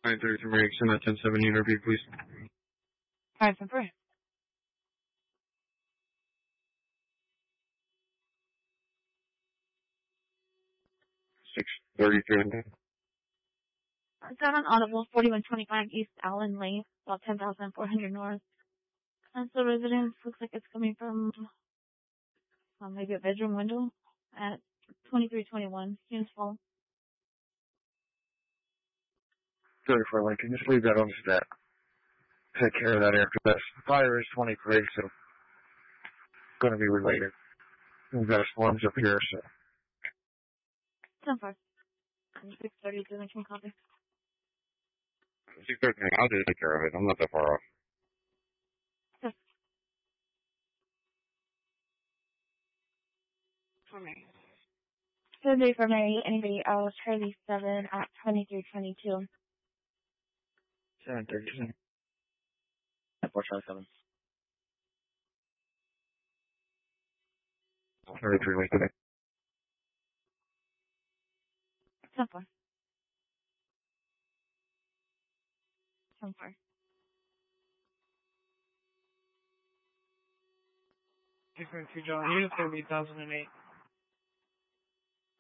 933 Mary, send that 10-7 unit repeat, please. Alright, for free. 633. It's out on Audible, 4125 East Allen Lane, about 10,400 north. And so residence looks like it's coming from maybe a bedroom window at 2321 Hughes Hall. 34 Lincoln, just leave that on stat. Take care of that after this. The fire is 23, so going to be related. We've got storms up here, so. 10-4. 632 Lincoln copy. 613, I'll just take care of it. I'm not that far off. Yes. For me. Sunday for Mary, anybody else, Charlie 7 at 2322. 737. 457. 33 Lincoln. 10-4. 10-4. 692 John, unit 30,008.